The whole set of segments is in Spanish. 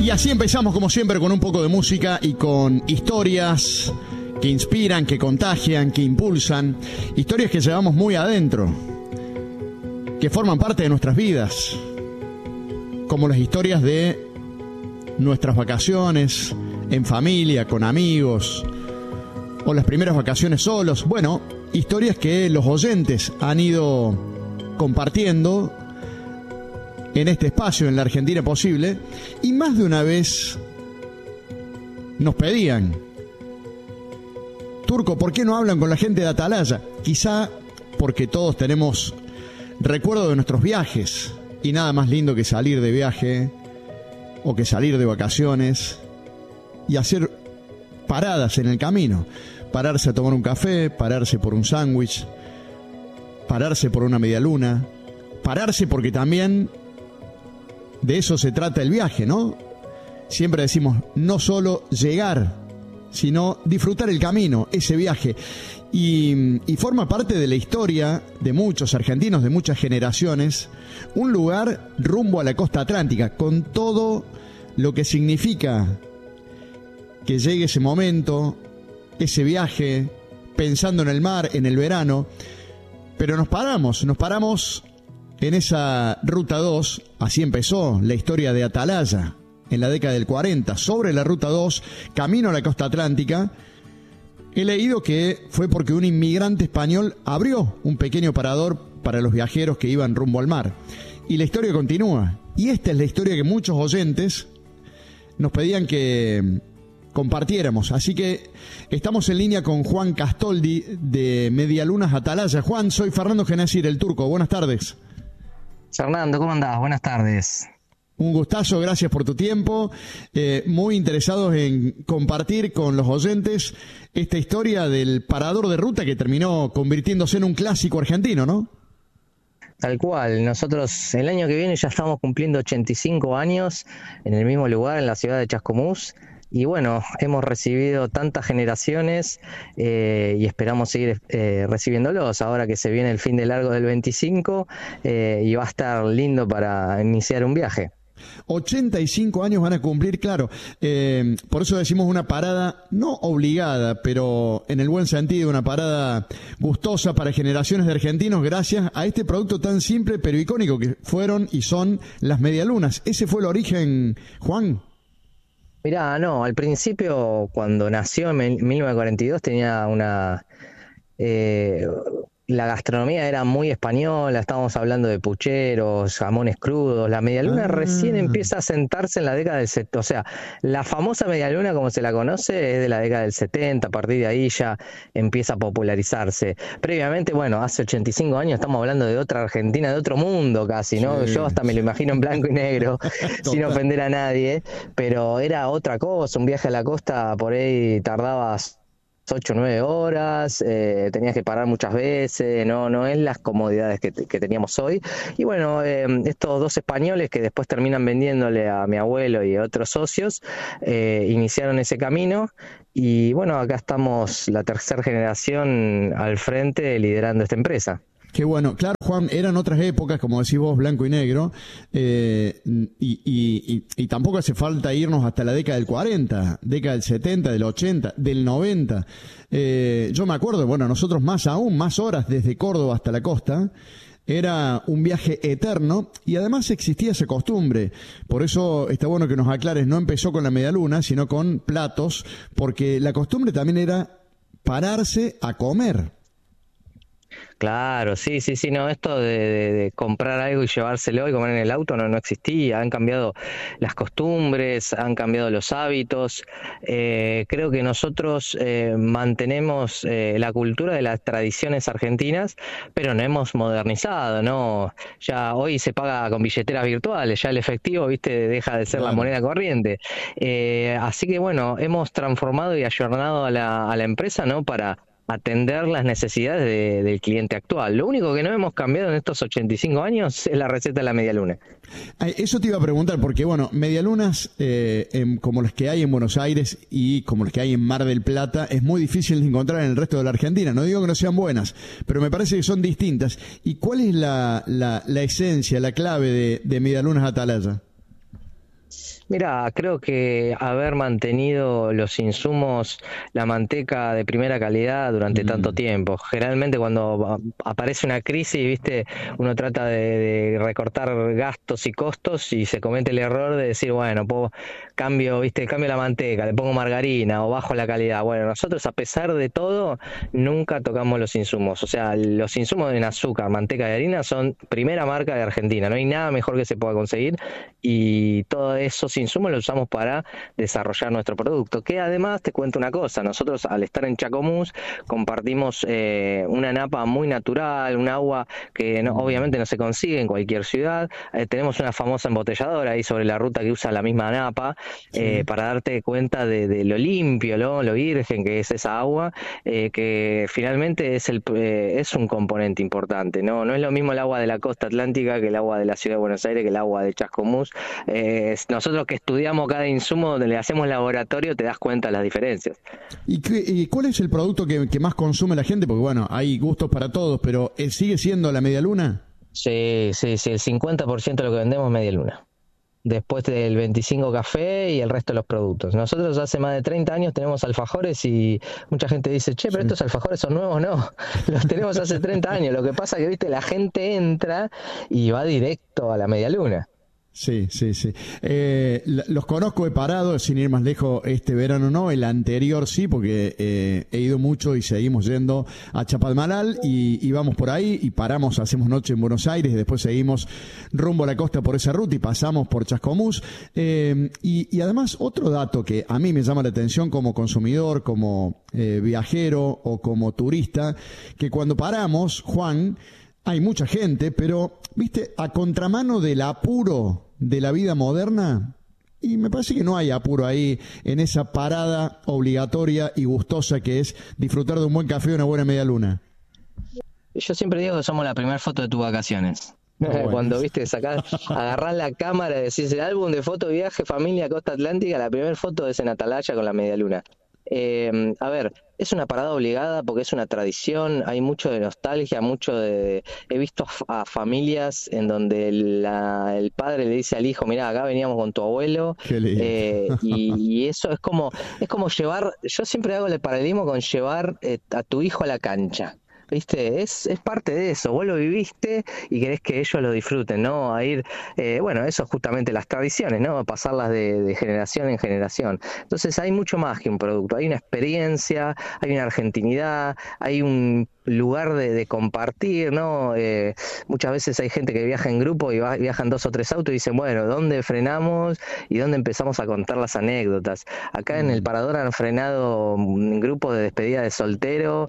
Y así empezamos, como siempre, con un poco de música y con historias que inspiran, que contagian, que impulsan. Historias que llevamos muy adentro, que forman parte de nuestras vidas, como las historias de nuestras vacaciones en familia, con amigos, o las primeras vacaciones solos. Bueno, historias que los oyentes han ido compartiendo en este espacio, en la Argentina Posible, y más de una vez nos pedían: Turco, ¿por qué no hablan con la gente de Atalaya? Quizá porque todos tenemos recuerdo de nuestros viajes, y nada más lindo que salir de viaje o que salir de vacaciones y hacer paradas en el camino, pararse a tomar un café, pararse por un sándwich, pararse por una medialuna, pararse porque también de eso se trata el viaje, ¿no? Siempre decimos no solo llegar, sino disfrutar el camino, ese viaje. Y forma parte de la historia de muchos argentinos, de muchas generaciones, un lugar rumbo a la costa atlántica, con todo lo que significa que llegue ese momento, ese viaje, pensando en el mar, en el verano. Pero nos paramos en esa Ruta 2, así empezó la historia de Atalaya, en la década del 40, sobre la Ruta 2, camino a la costa atlántica. He leído que fue porque un inmigrante español abrió un pequeño parador para los viajeros que iban rumbo al mar. Y la historia continúa. Y esta es la historia que muchos oyentes nos pedían que compartiéramos. Así que estamos en línea con Juan Castoldi de Medialunas Atalaya. Juan, soy Fernando Genacir, el Turco. Buenas tardes. Fernando, ¿cómo andás? Buenas tardes. Un gustazo, gracias por tu tiempo. Muy interesados en compartir con los oyentes esta historia del parador de ruta que terminó convirtiéndose en un clásico argentino, ¿no? Tal cual. Nosotros el año que viene ya estamos cumpliendo 85 años en el mismo lugar, en la ciudad de Chascomús. Y bueno, hemos recibido tantas generaciones y esperamos seguir recibiéndolos ahora que se viene el fin de largo del 25 y va a estar lindo para iniciar un viaje. 85 años van a cumplir, claro. Por eso decimos una parada no obligada, pero en el buen sentido, una parada gustosa para generaciones de argentinos gracias a este producto tan simple pero icónico que fueron y son las medialunas. ¿Ese fue el origen, Juan? Mirá, no, al principio cuando nació en 1942 tenía la gastronomía era muy española, estábamos hablando de pucheros, jamones crudos. La medialuna recién empieza a sentarse en la década del 70, o sea, la famosa medialuna como se la conoce es de la década del 70, a partir de ahí ya empieza a popularizarse. Previamente, bueno, hace 85 años estamos hablando de otra Argentina, de otro mundo casi, ¿no? Sí. Yo hasta me lo imagino en blanco y negro, sin ofender a nadie, pero era otra cosa. Un viaje a la costa por ahí tardabas 8 o 9 horas, tenías que parar muchas veces, no es las comodidades que teníamos hoy. Y bueno, estos dos españoles que después terminan vendiéndole a mi abuelo y a otros socios, iniciaron ese camino. Y bueno, acá estamos la tercera generación al frente liderando esta empresa. Qué bueno. Claro, Juan, eran otras épocas, como decís vos, blanco y negro, y tampoco hace falta irnos hasta la década del 40, década del 70, del 80, del 90. Yo me acuerdo, bueno, nosotros más horas desde Córdoba hasta la costa. Era un viaje eterno y además existía esa costumbre. Por eso está bueno que nos aclares, no empezó con la medialuna, sino con platos, porque la costumbre también era pararse a comer. Claro, sí, no, esto de comprar algo y llevárselo y comer en el auto no existía. Han cambiado las costumbres, han cambiado los hábitos. Creo que nosotros mantenemos la cultura de las tradiciones argentinas, pero no hemos modernizado, ¿no? Ya hoy se paga con billeteras virtuales, ya el efectivo, viste, deja de ser la moneda corriente. Así que bueno, hemos transformado y ayornado a la empresa, ¿no? Para atender las necesidades del cliente actual. Lo único que no hemos cambiado en estos 85 años es la receta de la medialuna. Eso te iba a preguntar, porque bueno, medialunas como las que hay en Buenos Aires y como las que hay en Mar del Plata es muy difícil de encontrar en el resto de la Argentina. No digo que no sean buenas, pero me parece que son distintas. ¿Y cuál es la esencia, la clave de Medialunas Atalaya? Mira, creo que haber mantenido los insumos, la manteca de primera calidad durante tanto tiempo. Generalmente cuando aparece una crisis, viste, uno trata de recortar gastos y costos y se comete el error de decir, bueno, cambio la manteca, le pongo margarina o bajo la calidad. Bueno, nosotros a pesar de todo nunca tocamos los insumos. O sea, los insumos en azúcar, manteca y harina son primera marca de Argentina. No hay nada mejor que se pueda conseguir y todos esos insumos los usamos para desarrollar nuestro producto. Que además te cuento una cosa, nosotros al estar en Chacomús compartimos una napa muy natural, un agua que obviamente no se consigue en cualquier ciudad. Tenemos una famosa embotelladora ahí sobre la ruta que usa la misma napa para darte cuenta de lo limpio, lo virgen que es esa agua, que finalmente es un componente importante. No es lo mismo el agua de la costa atlántica que el agua de la ciudad de Buenos Aires, que el agua de Chascomús. Nosotros que estudiamos cada insumo, donde le hacemos laboratorio, te das cuenta de las diferencias. ¿Y cuál es el producto que más consume la gente? Porque bueno, hay gustos para todos, pero ¿sigue siendo la media luna? Sí, el 50% de lo que vendemos es media luna. Después del 25 café y el resto de los productos. Nosotros hace más de 30 años tenemos alfajores y mucha gente dice, che, pero estos alfajores son nuevos. No, los tenemos hace 30 años. Lo que pasa es que, viste, la gente entra y va directo a la media luna. Sí. Los conozco, he parado, sin ir más lejos, este verano no, el anterior sí, porque he ido mucho y seguimos yendo a Chapalmalal y vamos por ahí y paramos, hacemos noche en Buenos Aires y después seguimos rumbo a la costa por esa ruta y pasamos por Chascomús. Y además otro dato que a mí me llama la atención como consumidor, como viajero o como turista, que cuando paramos, Juan, hay mucha gente, pero, viste, a contramano del apuro de la vida moderna, y me parece que no hay apuro ahí en esa parada obligatoria y gustosa que es disfrutar de un buen café y una buena media luna. Yo siempre digo que somos la primera foto de tus vacaciones. Bueno. Cuando, viste, agarrás la cámara y decís el álbum de foto viaje familia Costa Atlántica, la primera foto es en Atalaya con la media luna. A ver, es una parada obligada porque es una tradición, hay mucho de nostalgia, he visto a familias en donde el padre le dice al hijo, mirá, acá veníamos con tu abuelo, y eso es como llevar, yo siempre hago el paralelismo con llevar a tu hijo a la cancha. ¿Viste? Es parte de eso, vos lo viviste y querés que ellos lo disfruten, ¿no? A ir, bueno, eso es justamente las tradiciones, ¿no? Pasarlas de generación en generación. Entonces hay mucho más que un producto, hay una experiencia, hay una argentinidad, hay un lugar de compartir, ¿no? Muchas veces hay gente que viaja en grupo y viajan 2 o 3 autos y dicen, bueno, ¿dónde frenamos y dónde empezamos a contar las anécdotas? Acá en el Parador han frenado un grupo de despedida de soltero,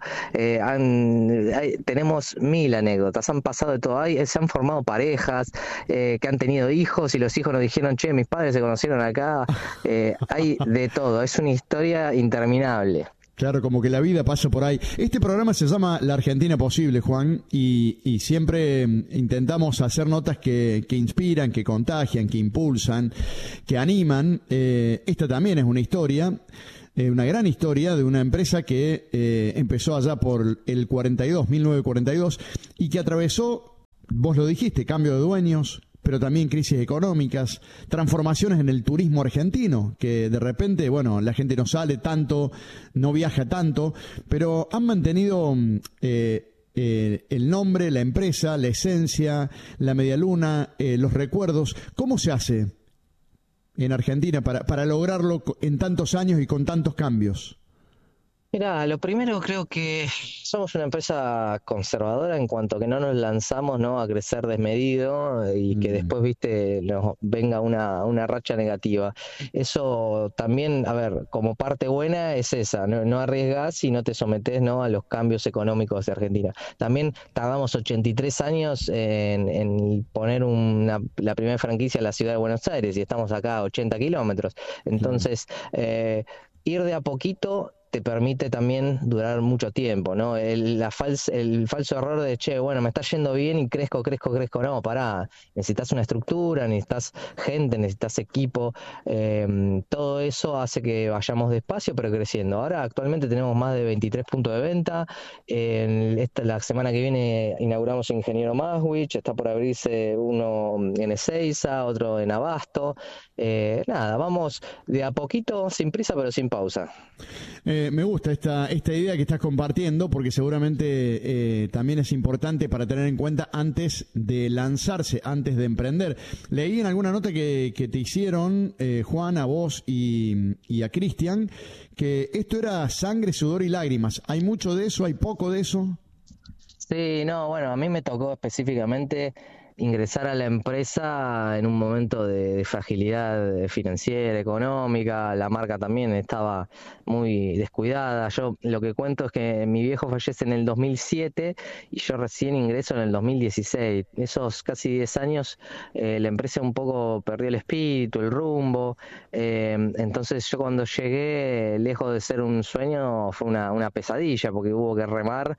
tenemos 1000 anécdotas, han pasado de todo, se han formado parejas que han tenido hijos y los hijos nos dijeron, che, mis padres se conocieron acá, hay de todo, es una historia interminable. Claro, como que la vida pasa por ahí. Este programa se llama La Argentina Posible, Juan, y siempre intentamos hacer notas que inspiran, que contagian, que impulsan, que animan. Esta también es una historia, una gran historia de una empresa que empezó allá por el 1942, y que atravesó, vos lo dijiste, cambio de dueños, pero también crisis económicas, transformaciones en el turismo argentino, que de repente, bueno, la gente no sale tanto, no viaja tanto, pero han mantenido el nombre, la empresa, la esencia, la medialuna, los recuerdos. ¿Cómo se hace en Argentina para lograrlo en tantos años y con tantos cambios? Mira, lo primero creo que somos una empresa conservadora en cuanto a que no nos lanzamos, ¿no?, a crecer desmedido y que después, viste, nos venga una racha negativa. Eso también, a ver, como parte buena es esa, no arriesgás y no te sometés, ¿no?, a los cambios económicos de Argentina. También tardamos 83 años en poner la primera franquicia en la ciudad de Buenos Aires y estamos acá a 80 kilómetros. Entonces, ir de a poquito te permite también durar mucho tiempo, ¿no? El falso error de, che, bueno, me está yendo bien y crezco, no, pará, necesitas una estructura, necesitas gente, necesitas equipo, todo eso hace que vayamos despacio pero creciendo. Ahora actualmente tenemos más de 23 puntos de venta, la semana que viene inauguramos en Ingeniero Maswich, está por abrirse uno en Ezeiza, otro en Abasto, nada, vamos de a poquito, sin prisa pero sin pausa. Me gusta esta idea que estás compartiendo, porque seguramente también es importante para tener en cuenta antes de lanzarse, antes de emprender. Leí en alguna nota que te hicieron, Juan, a vos y a Cristian, que esto era sangre, sudor y lágrimas. ¿Hay mucho de eso? ¿Hay poco de eso? Sí, no, bueno, a mí me tocó específicamente ingresar a la empresa en un momento de fragilidad financiera, económica. La marca también estaba muy descuidada. Yo lo que cuento es que mi viejo fallece en el 2007 y yo recién ingreso en el 2016. Esos casi 10 años la empresa un poco perdió el espíritu, el rumbo. Entonces yo cuando llegué, lejos de ser un sueño, fue una pesadilla, porque hubo que remar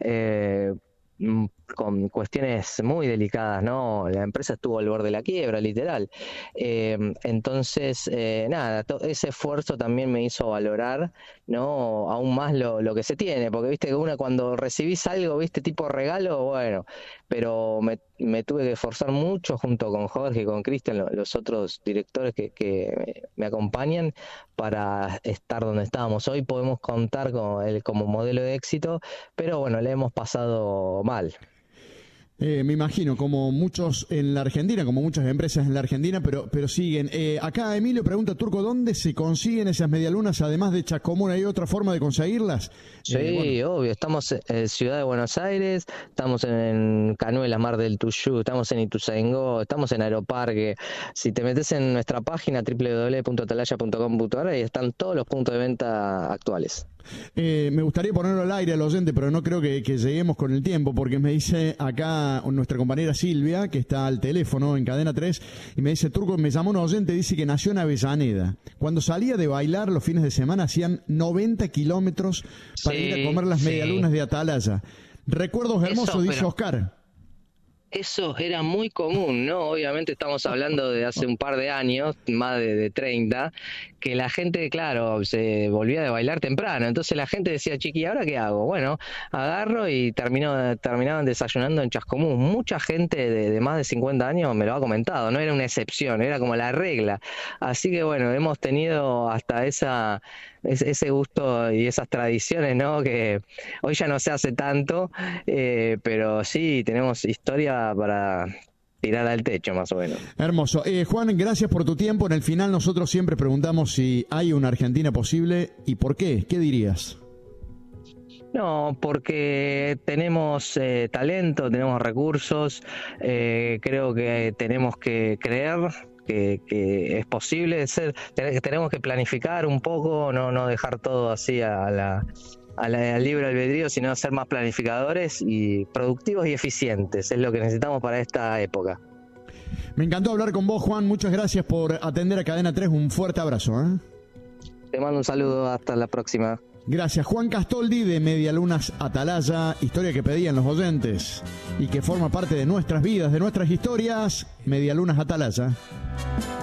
con cuestiones muy delicadas, ¿no? La empresa estuvo al borde de la quiebra, literal. Entonces, nada, ese esfuerzo también me hizo valorar, ¿no? Aún más lo que se tiene, porque viste que una cuando recibís algo, viste, tipo regalo, bueno, pero me tuve que esforzar mucho junto con Jorge y con Cristian, los otros directores que me acompañan, para estar donde estábamos. Hoy podemos contar con él como modelo de éxito, pero bueno, le hemos pasado mal. Me imagino, como muchos en la Argentina, como muchas empresas en la Argentina, pero siguen. Acá Emilio pregunta, Turco, ¿dónde se consiguen esas medialunas? Además de Chascomún, ¿hay otra forma de conseguirlas? Sí, bueno, obvio. Estamos en Ciudad de Buenos Aires, estamos en Canuelas, Mar del Tuyú, estamos en Ituzaingó, estamos en Aeroparque. Si te metes en nuestra página www.atalaya.com.ar, ahí están todos los puntos de venta actuales. Me gustaría ponerlo al aire al oyente, pero no creo que lleguemos con el tiempo, porque me dice acá nuestra compañera Silvia, que está al teléfono en Cadena 3, y me dice, Turco, me llamó un oyente, dice que nació en Avellaneda. Cuando salía de bailar los fines de semana hacían 90 kilómetros para ir a comer las medialunas de Atalaya. Recuerdos hermosos, dice Oscar. Eso era muy común, ¿no? Obviamente estamos hablando de hace un par de años, más de 30, que la gente, claro, se volvía de bailar temprano. Entonces la gente decía, chiqui, ¿ahora qué hago? Bueno, agarro y terminaban desayunando en Chascomún. Mucha gente de más de 50 años me lo ha comentado, no era una excepción, era como la regla. Así que bueno, hemos tenido hasta ese gusto y esas tradiciones, ¿no? Que hoy ya no se hace tanto, pero sí tenemos historia para tirar al techo, más o menos. Hermoso. Juan, gracias por tu tiempo. En el final nosotros siempre preguntamos si hay una Argentina posible y por qué. ¿Qué dirías? No, porque tenemos talento, tenemos recursos, creo que tenemos que creer que es posible ser, tenemos que planificar un poco, no dejar todo así al libre albedrío, sino ser más planificadores y productivos y eficientes, es lo que necesitamos para esta época. Me encantó hablar con vos, Juan, muchas gracias por atender a Cadena 3, un fuerte abrazo. Te mando un saludo, hasta la próxima. Gracias. Juan Castoldi de Medialunas Atalaya, historia que pedían los oyentes y que forma parte de nuestras vidas, de nuestras historias. Medialunas Atalaya.